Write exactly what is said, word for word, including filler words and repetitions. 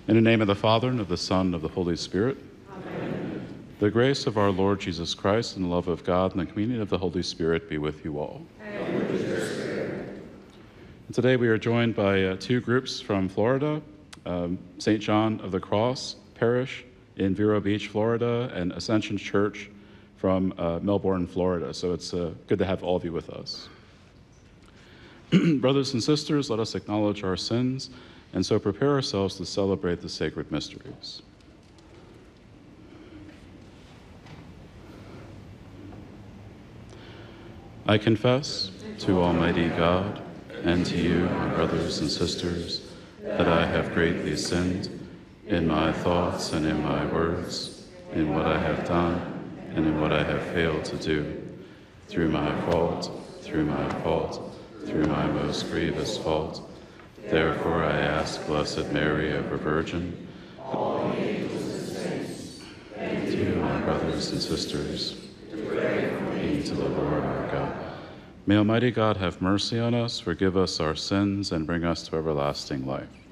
In the name of the Father, and of the Son, and of the Holy Spirit. Amen. The grace of our Lord Jesus Christ, and the love of God, and the communion of the Holy Spirit be with you all. And with your spirit. And today we are joined by uh, two groups from Florida, um, Saint John of the Cross Parish in Vero Beach, Florida, and Ascension Church from uh, Melbourne, Florida. So it's uh, good to have all of you with us. Brothers and sisters, let us acknowledge our sins and so prepare ourselves to celebrate the sacred mysteries. I confess to Almighty God and to you, my brothers and sisters, that I have greatly sinned in my thoughts and in my words, in what I have done and in what I have failed to do, through my fault, through my fault, through my most grievous fault. Therefore I ask Blessed Mary, ever Virgin, all the angels and saints, and you, my brothers and sisters, to pray for me to the Lord our God. May Almighty God have mercy on us, forgive us our sins, and bring us to everlasting life.